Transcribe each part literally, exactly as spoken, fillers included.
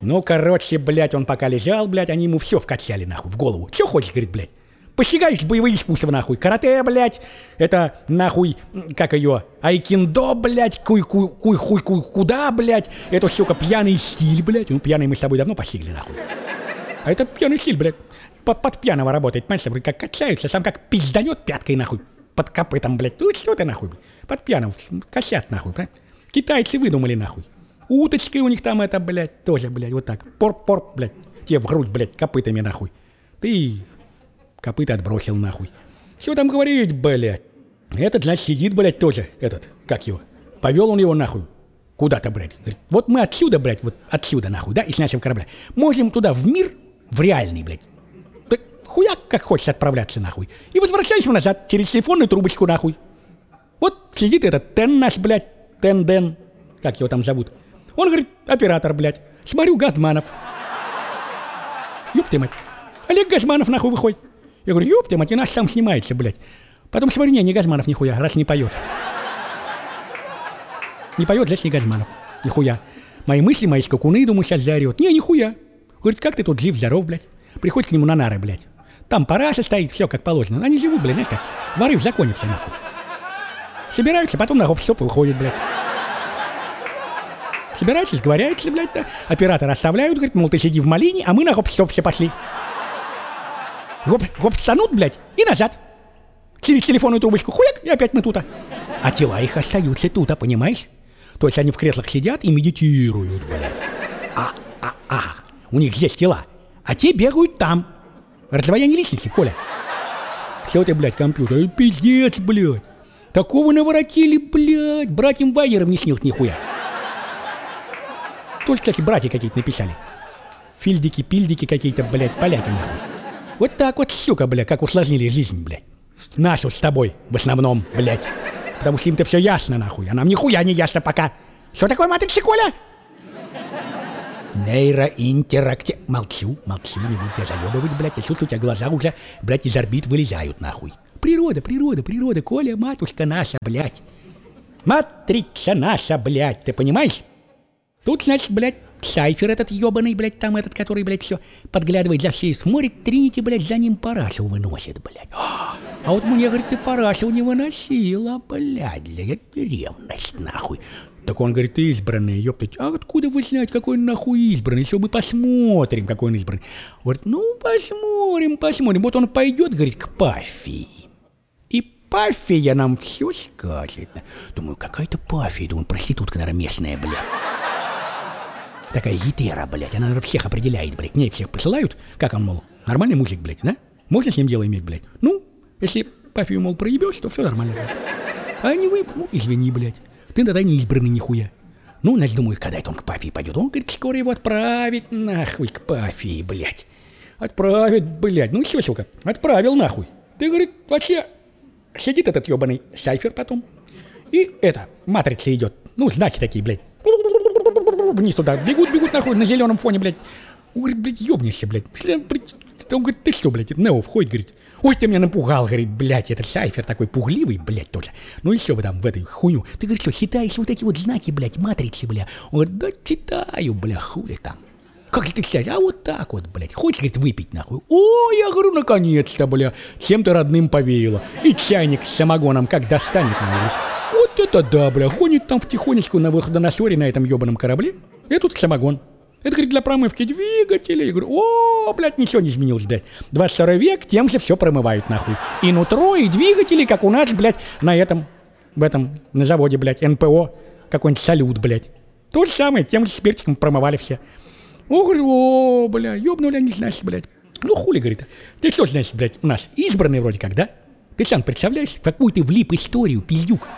Ну, короче, блядь, он пока лежал, блядь, они ему все вкачали, нахуй, в голову. Че хочешь, говорит, блядь? Постигаешь боевые искусства, нахуй. Карате, блядь, это, нахуй, как ее, айкиндо, блядь, куй-куй-куй-куй, куда, блядь. Это, сука, пьяный стиль, блядь. Ну, пьяный мы с тобой давно постигли, нахуй. А это пьяный стиль, блядь. Под, под пьяного работает, понимаешь, как качаются, сам как пизданет пяткой, нахуй, под копытом, блядь. Ну, что ты, нахуй, под пьяного, косят, нахуй, блядь. Китайцы выдумали, нахуй. Уточки у них там это, блядь, тоже, блядь, вот так. Порк-порк, блядь, тебе в грудь, блядь, копытами, нахуй. Ты копыта отбросил, нахуй. Что там говорить, блядь? Этот, значит, сидит, блядь, тоже, этот, как его. Повел он его, нахуй, куда-то, блядь. Говорит, вот мы отсюда, блядь, вот отсюда, нахуй, да, из нашего корабля. Можем туда, в мир, в реальный, блядь. Так хуяк, как хочешь отправляться, нахуй. И возвращайся назад через телефонную трубочку, нахуй. Вот сидит этот Тен наш, блядь, Тен-Ден, как его там зовут. Он говорит, оператор, блядь, смотрю, Газманов. Ёб ты мать. Олег Газманов, нахуй, выходит. Я говорю, ёб ты мать, и наш сам снимается, блядь. Потом смотрю, не, не Газманов, нихуя, раз не поет. Не поет, значит, не Газманов. Нихуя. Мои мысли, мои скакуны, думаю, сейчас заорет. Не, нихуя. Говорит, как ты тут жив-здоров, блядь. Приходит к нему на нары, блядь. Там параша стоит, все как положено. Они живут, блядь, знаешь как. Воры в законе все, нахуй. Собираются, потом на гоп-стоп и уходят, блядь. Собираются, сговоряются, блядь, да. Оператора оставляют, говорит, мол, ты сиди в малине, а мы на гоп-стоп все пошли. Гоп, гоп станут, блядь, и назад. Через телефонную трубочку, хуяк, и опять мы тута. А тела их остаются тута, понимаешь? То есть они в креслах сидят и медитируют, блядь. А, а, а, у них здесь тела, а те бегают там. Раздвоение личности, Коля. Все ты, блядь, компьютер, пиздец, блядь. Такого наворотили, блядь, братьям Вайерам не снилось нихуя. Только, кстати, братья какие-то написали. Фильдики, пильдики какие-то, блядь, поляки, нахуй. Вот так вот, сука, блядь, как усложнили жизнь, блядь. Нашу с тобой, в основном, блядь. Потому что им-то все ясно, нахуй, а нам нихуя не ясно пока. Что такое матрица, Коля? Нейроинтерактив... Молчу, молчу, не буду тебя заебывать, блядь. Я чувствую, у тебя глаза уже, блядь, из орбит вылезают, нахуй. Природа, природа, природа, Коля, матушка наша, блядь. Матрица наша, блядь, ты понимаешь? Тут, значит, блядь, Сайфер этот ебаный, блядь, там этот, который, блядь, все подглядывает за всей, смотрит, Тринити, блядь, за ним парашу выносит, блядь. А, а вот мне, говорит, ты парашу не выносила, блядь, для ревность, нахуй. Так он говорит, ты избранный, ёптать. А откуда вы знаете, какой он нахуй избранный? Все, мы посмотрим, какой он избранный. Говорит, ну, посмотрим, посмотрим. Вот он пойдет, говорит, к Пафии. И Пафия нам все скажет. Думаю, какая-то Пафия, думаю, проститутка, наверное, местная, блядь. Такая етера, блядь, она, наверное, всех определяет, блядь. К ней всех посылают. Как он, мол, нормальный мужик, блядь, да? Можно с ним дело иметь, блядь? Ну, если Пафию, мол, проебешь, то все нормально, блядь. А не вы, ну, извини, блядь. Ты тогда не избранный нихуя. Ну, значит, думаю, когда это он к Пафии пойдет? Он, говорит, скоро его отправить нахуй к Пафии, блядь. Отправит, блядь. Ну, все, сука, отправил нахуй. Ты, говорит, вообще сидит этот ебаный Сайфер потом. И это, матрица идет. Ну, знаки такие, блядь. Вниз туда. Бегут, бегут нахуй на зеленом фоне, блядь. Он говорит, блядь, ебнешься, блядь. Он говорит, ты что, блядь, Нео входит, говорит. Ой, ты меня напугал, говорит, блядь, это Сайфер такой пугливый, блядь, тоже. Ну и все бы там в этой хуйню. Ты, говорит, что, читаешь вот эти вот знаки, блядь, матрицы, бля? Он говорит, да читаю, бля, хули там. Как же ты читаешь? А вот так вот, блядь. Хочешь, говорит, выпить, нахуй? О, я говорю, наконец-то, бля. Чем-то родным повеяло. И чайник с самогоном как достанет, нахуй. Вот это да, бля. Ходит там втихонечку на выхода на ссоре на этом ебаном корабле. И тут самогон. Это, говорит, для промывки двигателей. Я говорю, о, блядь, ничего не изменилось, блядь. двадцать второй век, тем же все промывают, нахуй. И нутро, и двигатели, как у нас, блядь, на этом, в этом, на заводе, блядь, эн пэ о, какой-нибудь салют, блядь. То же самое, тем же спиртиком промывали все. О, говорю, о, бля, ёбнули они, значит, блядь. Ну, хули, говорит, ты что, значит, блядь, у нас избранный вроде как, да? Ты сам представляешь, в какую ты влип историю, пиздюк?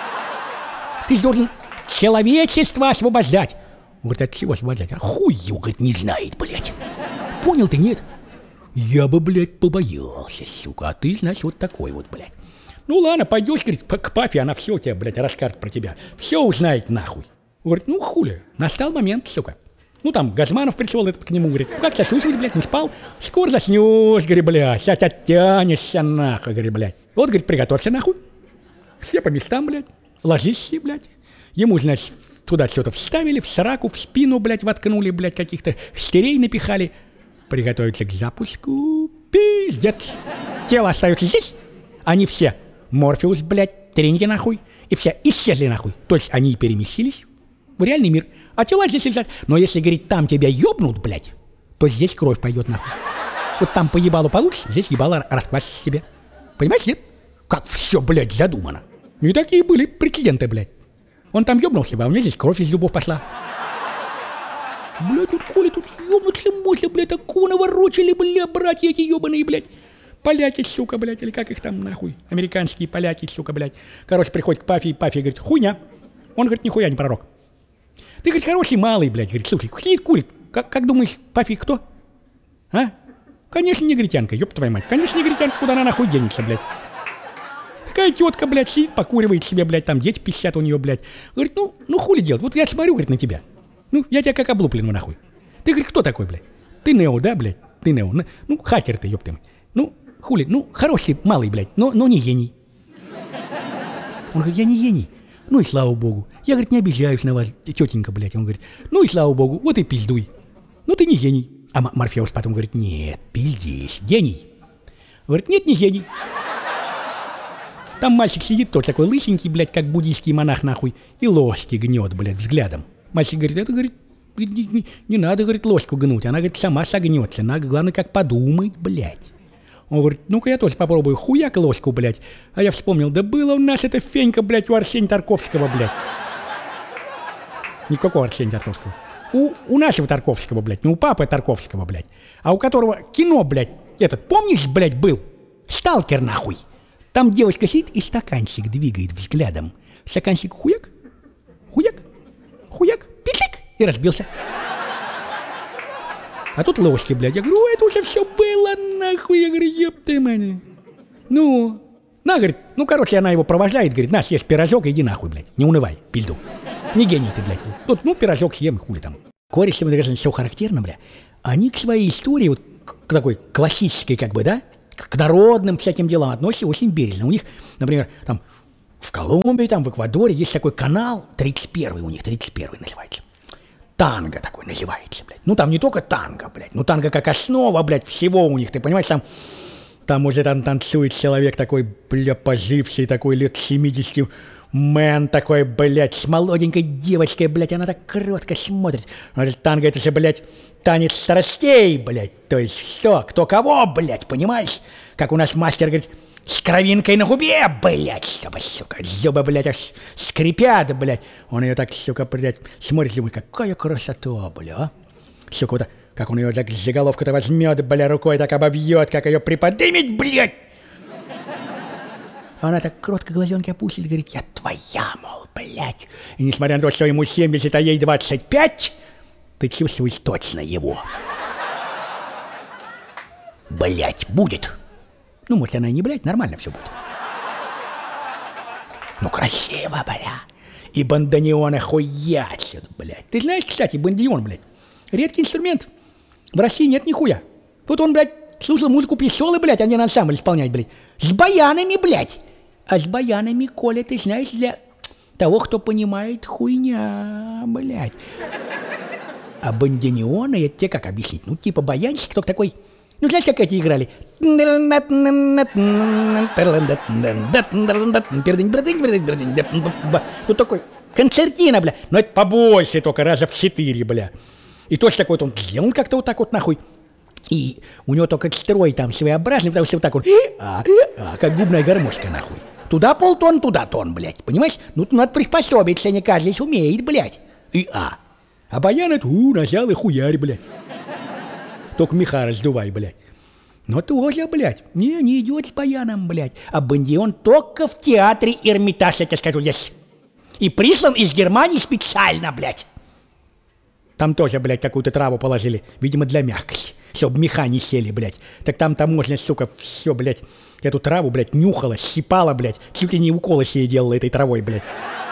Ты же должен человечество освобождать. Он говорит, от чего освобождать? А хуй его, говорит, не знает, блядь. Понял ты, нет? Я бы, блядь, побоялся, сука. А ты, значит, вот такой вот, блядь. Ну ладно, пойдешь, говорит, к Пафе, она все тебе, блядь, расскажет про тебя. Все узнает, нахуй. Он говорит, ну хули, настал момент, сука. Ну там Газманов пришел этот к нему, говорит, ну как сейчас слушать, блядь, не спал? Скоро заснешь, говорит, блядь, сейчас оттянешься, нахуй, говорит, блядь. Вот, говорит, приготовься, нахуй. Все по местам, блядь, ложись, блядь. Ему, значит, Туда что-то вставили, в сраку, в спину, блядь, воткнули, блядь, каких-то стерей напихали. Приготовиться к запуску. Пиздец. Тело остается здесь. Они все, Морфеус, блядь, треники нахуй. И все исчезли нахуй. То есть они переместились в реальный мир. А тела здесь лежат. Но если, говорит, там тебя ёбнут, блядь, то здесь кровь пойдет нахуй. Вот там по ебалу получишь, здесь ебало расквасишь себе. Понимаешь, нет? Как все, блядь, задумано. И такие были прецеденты, блядь. Он там ёбнулся бы, а у меня здесь кровь из зубов пошла. Блядь, тут Коля, тут ёбнуться можно, блядь, такого наворочили, блядь, братья эти ёбаные, блядь. Поляки, сука, блядь, или как их там, нахуй. Американские поляки, сука, блядь. Короче, приходит к Пафи, и Пафи говорит, хуйня. Он говорит, нихуя не пророк. Ты, говорит, хороший малый, блядь. Говорит, слушай, сидит, курит. Как, как думаешь, Пафи кто? А? Конечно, негритянка, ёб твою мать. Конечно, негритянка, куда она нахуй денется, блядь. Такая тетка, блядь, сидит, покуривает себе, блядь, там дети пищат у нее, блядь. Говорит, ну, ну хули делать? Вот я смотрю, говорит, на тебя. Ну, я тебя как облупленную, нахуй. Ты, говорит, кто такой, блядь? Ты Нео, да, блядь? Ты Нео. Ну, хакер ты, ёб ты мать. Ну, хули, ну, хороший малый, блядь, но, но не гений. Он говорит, я не гений. Ну и слава богу. Я, говорит, не обижаюсь на вас, тетенька, блядь. Он говорит, ну и слава богу, вот и пиздуй. Ну ты не гений. А Морфеус потом говорит, нет, пиздишь, гений. Говорит, нет, не гений. Там мальчик сидит, тот такой лысенький, блядь, как буддийский монах, нахуй, и ложки гнет, блядь, взглядом. Мальчик говорит, это, говорит, не, не, не надо, говорит, ложку гнуть, она, говорит, сама согнется, надо, главное, как подумать, блядь. Он говорит, ну-ка я тоже попробую, хуяк ложку, блядь. А я вспомнил, да было у нас эта фенька, блядь, у Арсения Тарковского, блядь. Никакого Арсения Тарковского. У, у нашего Тарковского, блядь, не у папы Тарковского, блядь, а у которого кино, блядь, этот, помнишь, блядь, был? Сталкер, нахуй. Там девочка сидит и стаканчик двигает взглядом. Стаканчик хуяк, хуяк, хуяк, питлик, и разбился. А тут ложки, блядь. Я говорю, это уже все было, нахуй. Я говорю, ёб ты, мать. Ну, на, говорит, ну, короче, она его провожает, говорит, на, съешь пирожок, иди нахуй, блядь. Не унывай, пизду. Не гений ты, блядь. Тут, ну, пирожок съем, хули там. Кореши, конечно, все характерно, бля. Они к своей истории, вот к такой классической, как бы, да, к народным всяким делам относятся очень бережно. У них, например, там в Колумбии, там в Эквадоре есть такой канал, тридцать первый у них, тридцать первый называется. Танго такой называется, блядь. Ну там не только танго, блядь, ну танго как основа, блядь, всего у них, ты понимаешь, там, там уже там танцует человек такой, бля, поживший, такой лет семидесяти, мэн такой, блядь, с молоденькой девочкой, блядь, она так кротко смотрит. Танго это же, блядь, танец страстей, блядь, то есть что, кто кого, блядь, понимаешь? Как у нас мастер говорит, с кровинкой на губе, блядь, чтобы, сука, зубы, блядь, аж скрипят, блядь. Он ее так, сука, блядь, смотрит, думает, какая красота, блядь, а? Сука, вот так, как он ее так за головку-то возьмет, блядь, рукой так обовьет, как ее приподнимет, блядь. Она так кротко глазенки опустит, говорит, я твоя, мол, блядь. И несмотря на то, что ему семьдесят, а ей двадцать пять, ты чувствуешь точно его. Блядь, будет. Ну, может, она и не, блядь, нормально все будет. Ну, красиво, бля. И бандонеон охуячит, блядь. Ты знаешь, кстати, бандонеон, блядь, редкий инструмент. В России нет нихуя. Тут он, блядь, слушал музыку пьесолы, блядь, а не на ансамбль исполнять, блядь. С баянами, блядь. А с баянами, Коля, ты знаешь, для того, кто понимает, хуйня, блядь. А бандонеон, я тебе как объяснить? Ну, типа баянщик, только такой... Ну, знаешь, как эти играли? Ну, такой концертина, бля. Но это побольше только, раза в четыре, бля. И точно такой вот он сделал как-то вот так вот нахуй. И у него только строй там своеобразный, потому что вот так вот, а, а, как губная гармошка, нахуй. Туда полтон, туда тон, блядь. Понимаешь? Ну, надо приспособиться, не каждый умеет, блядь. И а. А баян это, у, нажал и хуярь, блядь. Только меха раздувай, блядь. Но тоже, блядь, не, не идет с баяном, блядь. А бандион только в театре Эрмитаж, я тебе скажу, есть. И прислан из Германии специально, блядь. Там тоже, блядь, какую-то траву положили, видимо, для мягкости, чтобы меха не сели, блядь. Так там таможня, сука, все, блядь, эту траву, блядь, нюхала, щипала, блядь, чуть ли не уколы себе делала этой травой, блядь.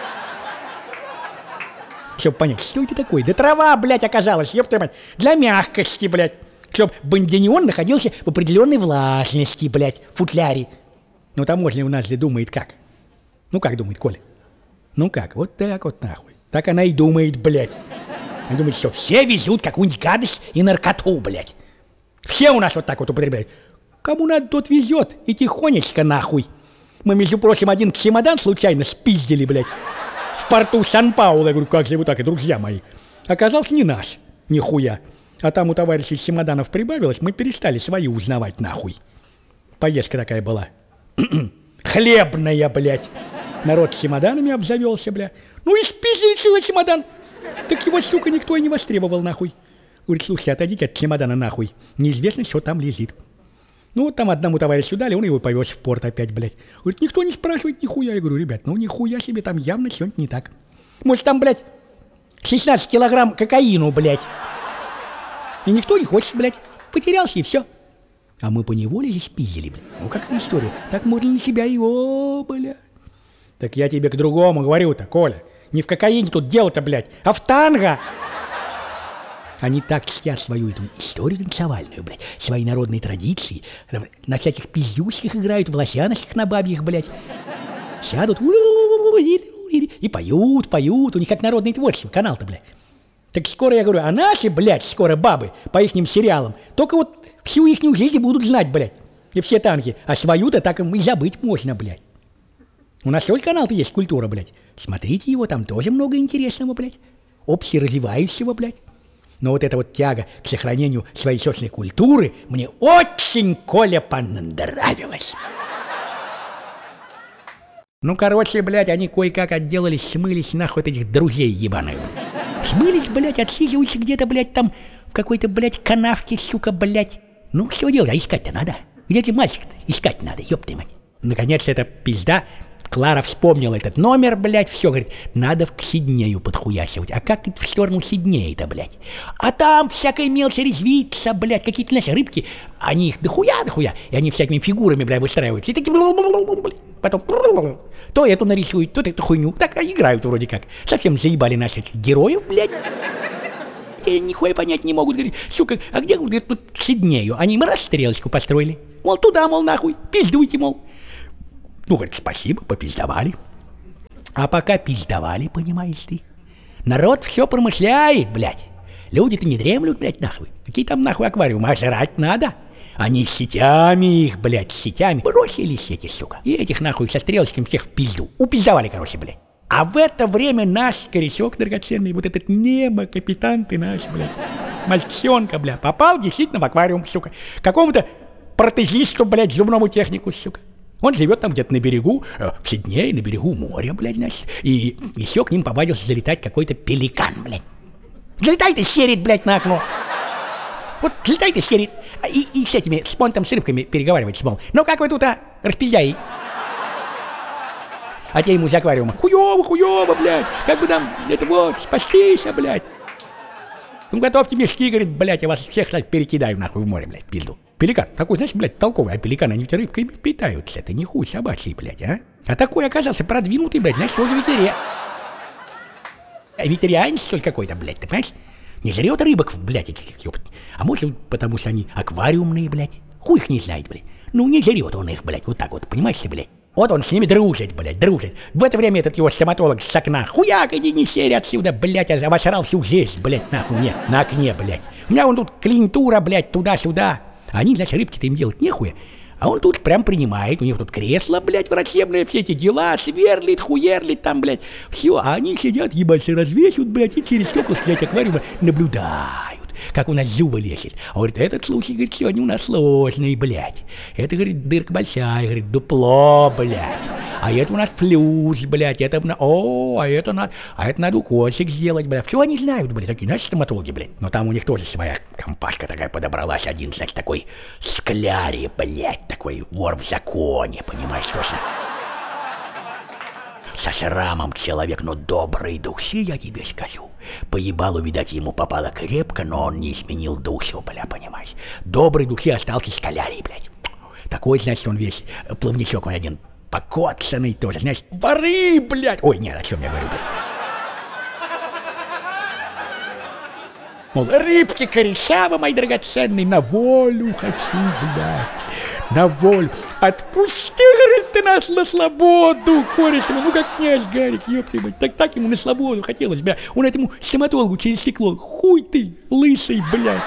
Чтоб понять, что это такое? Да трава, блядь, оказалась, ёпта мать, для мягкости, блядь. Чтоб бандонеон находился в определенной влажности, блядь, в футляре. Ну, таможня у нас же думает как? Ну, как думает, Коля? Ну как, вот так вот нахуй. Так она и думает, блядь. Она думает, что все везут какую-нибудь гадость и наркоту, блядь. Все у нас вот так вот употребляют. Кому надо, тот везет. И тихонечко нахуй. Мы, между прочим, один чемодан случайно спиздили, блядь, в порту Сан-Пауло. Я говорю, как же вы так, и друзья мои. Оказался не наш, нихуя. А там у товарищей чемоданов прибавилось, мы перестали свои узнавать, нахуй. Поездка такая была. Хлебная, блядь. Народ с чемоданами обзавелся, бля. Ну и спиздили целый чемодан. Так его, сука, никто и не востребовал, нахуй. Говорит, слушайте, отойдите от чемодана, нахуй. Неизвестно, что там лежит. Ну, вот там одному товарищу дали, он его повез в порт опять, блядь. Говорит, никто не спрашивает нихуя. Я говорю, ребят, ну нихуя себе, там явно что-нибудь не так. Может, там, блядь, шестнадцать килограмм кокаину, блядь. И никто не хочет, блядь. Потерялся и все. А мы поневоле здесь пиздили, блядь. Ну, какая история. Так можно на себя его, блядь. Так я тебе к другому говорю-то, Коля. Не в кокаине тут дело-то, блядь, а в танго. Они так чтят свою эту историю танцевальную, блядь, свои народные традиции, на всяких пиздюшках играют, в лосяночках на бабьих, блядь. Сядут и поют, поют. У них как народное творчество, канал-то, блядь. Так скоро, я говорю, а наши, блядь, скоро бабы по ихним сериалам только вот всю ихнюю жизнь будут знать, блядь. И все танки. А свою-то так им и забыть можно, блядь. У нас тоже канал-то есть «Культура», блядь. Смотрите его, там тоже много интересного, блядь. Общеразвивающего, блядь. Но вот эта вот тяга к сохранению своей собственной культуры мне очень, Коля, понравилась. Ну, короче, блядь, они кое-как отделались, смылись нахуй от этих друзей ебаных. Смылись, блядь, отсиживаются где-то, блядь, там в какой-то, блядь, канавке, сука, блядь. Ну, что делать, а искать-то надо. Где ты мальчик-то? Искать надо, ёпты мать. Наконец, эта пизда Клара вспомнила этот номер, блядь, все, говорит, надо в к Сиднею подхуясивать. А как в сторону Сиднея-то, блядь? А там всякая мелочь резвится, блядь, какие-то наши рыбки, они их дохуя, дохуя, и они всякими фигурами, блядь, выстраиваются. И такие, потом то эту нарисуют, то эту хуйню. Так играют вроде как. Совсем заебали наших героев, блядь. И нихуя понять не могут, говорит, сука, а где, говорит, тут к Сиднею? Они им раз стрелочку построили. Мол, туда, мол, нахуй, пиздуйте, мол. Ну, говорит, спасибо, попиздовали. А пока пиздовали, понимаешь ты, народ все промышляет, блядь. Люди-то не дремлют, блядь, нахуй. Какие там нахуй аквариумы, а жрать надо. Они с сетями их, блядь, с сетями. Бросили сети, сука. И этих нахуй со стрелочками всех в пизду. Упиздовали, короче, блядь. А в это время наш корешок драгоценный, вот этот Немо, капитан ты наш, блядь, мальчонка, блядь, попал действительно в аквариум, сука. Какому-то протезисту, блядь, зубному технику, сука. Он живет там где-то на берегу, э, в Сиднее, на берегу моря, блядь, значит. И еще к ним повадился залетать какой-то пеликан, блядь. Залетай-то, серит, блядь, на окно. Вот залетай-то, серит. И, и с этими, с понтом, с рыбками переговаривать, мол. Ну как вы тут, а, распиздяи? А те ему из аквариума. Хуёво, хуёво, блядь. Как бы нам, это вот, спастись, блядь. Ну готовьте мешки, говорит, блядь, я вас всех, кстати, перекидаю нахуй в море, блядь, пизду. Пеликан, такой, знаешь, блядь, толковый, а пеликаны, они рыбкой питаются, это не хуй собачий, блядь, а? А такой оказался продвинутый, блядь, знаешь, тоже ветеря... Ветерианец, что ли, какой-то, блядь, ты понимаешь? Не жрет рыбок, блядь, этих, ёпт. А может, потому что они аквариумные, блядь, хуй их не знает, блядь. Ну, не жрет он их, блядь, вот так вот, понимаешь ли, блядь? Вот он с ними дружит, блядь, дружит. В это время этот его стоматолог с окна. Хуяк, иди не серь отсюда, блядь, я обосрал всю жизнь, блядь, нахуй мне, на окне, блядь. У меня вон тут клиентура, блядь, туда-сюда. Они, значит, рыбки-то им делать нехуя. А он тут прям принимает, у них тут кресло, блядь, врачебное, все эти дела, сверлит, хуерлит там, блядь. Все, а они сидят, ебать, развесят, блядь, и через стекла, блядь, аквариума наблюдают, как у нас зубы лезет. А говорит, этот случай, говорит, сегодня у нас сложный, блядь. Это, говорит, дырка большая, говорит, дупло, блядь. А это у нас флюс, блядь, это, о, а это надо, а это надо укосик сделать, блядь. Все они знают, блядь, такие, знаешь, стоматологи, блядь. Но там у них тоже своя компашка такая подобралась, один, значит, такой скляри, блядь, такой вор в законе, понимаешь, точно. Со шрамом человек, но доброй души, я тебе скажу. По ебалу, видать, ему попало крепко, но он не изменил душу, бля, понимаешь. Доброй души остался скалярий, блядь. Такой, значит, он весь плавничок, он один покоцанный тоже, знаешь, воры, блядь. Ой, нет, о чем я говорю, блядь. Мол, рыбки кореша, вы, мои драгоценные, на волю хочу, блядь. на волю. Отпусти, говорит, ты нас на свободу, кореш ему, ну как князь Гарик, ёпты, блядь, так так ему на свободу хотелось, бля, он этому стоматологу через стекло, хуй ты, лысый, блядь.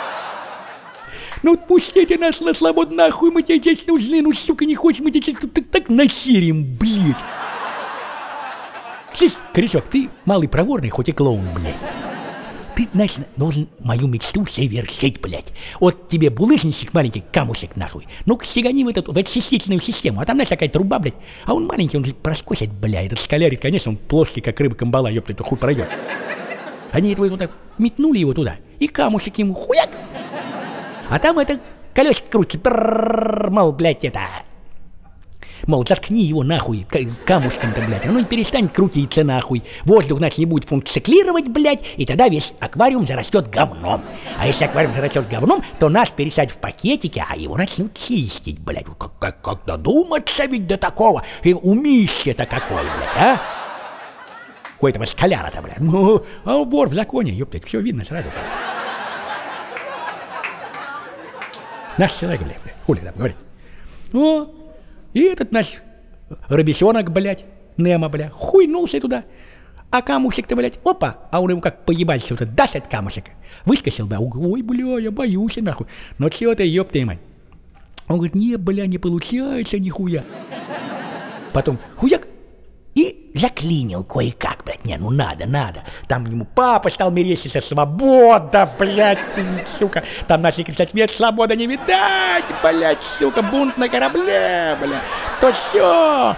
Ну отпустите нас на свободу, нахуй, мы тебе здесь нужны, ну сука, не хочешь, мы тебе здесь так, так насерим, блядь. Слышь, корешок, ты малый проворный, хоть и клоун, блядь. Ты, значит, должен мою мечту совершить, блядь. Вот тебе булыжничек маленький, камушек, нахуй. Ну-ка, сигани в эту, в эту систичную систему. А там, знаешь, такая труба, блядь. А он маленький, он же проскочит, блядь. Этот скалярит, конечно, он плоский, как рыба камбала, ёпта, это хуй пройдет. Они этого вот так метнули его туда, и камушек ему хуяк. А там это колесико крутится, мол, блядь, это... Мол, заткни его нахуй, камушком-то, блядь, оно не перестанет крутиться нахуй. Воздух, значит, не будет функционировать, блядь, и тогда весь аквариум зарастет говном. А если аквариум зарастет говном, то нас пересадят в пакетики, а его начнут чистить, блядь. Как, как, как додуматься ведь до такого? И умище-то какой, блядь, а? У этого скаляра-то, блядь. Ну, а вор в законе, ёптать, все видно сразу, блядь. Наш человек, блядь, хули там говорит. О! И этот наш рыбесенок, блядь, Немо, блядь, хуйнулся туда. А камушек-то, блядь, опа, а он ему как поебался, вот даст этот камушек. Выскочил, да, ой, бля, я боюсь, нахуй. Но чего ты, ёб ты, мать. Он говорит, не, бля, не получается нихуя. Потом хуяк и заклинил кое-как, блядь, не, ну надо, надо. Там ему папа стал мерещиться, свобода, блядь, сука. Там начали кричать, нет, свобода не видать, блядь, сука, бунт на корабле, блядь, то все.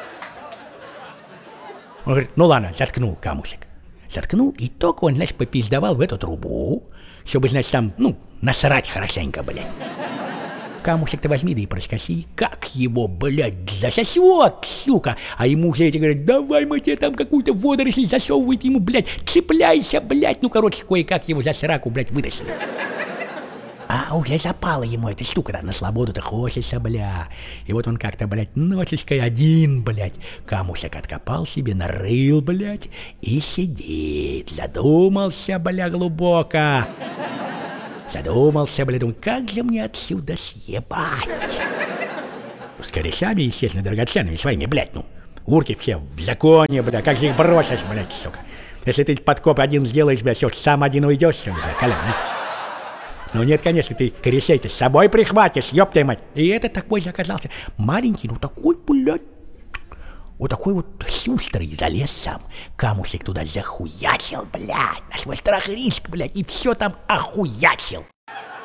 Он говорит, ну ладно, заткнул камушек. Заткнул, и только он, значит, попиздовал в эту трубу, чтобы, значит, там, ну, насрать хорошенько, блядь. Камушек-то возьми, да и проскоси, как его, блядь, засосет, сука. А ему уже эти говорят, давай мы тебе там какую-то водоросль засовывайте ему, блядь, цепляйся, блядь. Ну, короче, кое-как его за сраку, блядь, вытащили. А уже запала ему эта штука-то, на свободу-то хочется, бля. И вот он как-то, блядь, ночечкой один, блядь, камушек откопал себе, нарыл, блядь, и сидит, задумался, бля, глубоко. Задумался, блядь, думаю, как же мне отсюда съебать? С корешами, естественно, драгоценными своими, блядь, ну. Урки все в законе, блядь, как же их бросишь, блядь, сука. Если ты подкоп один сделаешь, блядь, все, сам один уйдешь, что ли, блядь, Колян, а? Ну нет, конечно, ты корешей-то с собой прихватишь, ёб твою мать. И этот такой же оказался маленький, ну такой, блядь, вот такой вот шустрый, залез сам, камушек туда захуячил, блядь, на свой страх и риск, блядь, и все там охуячил.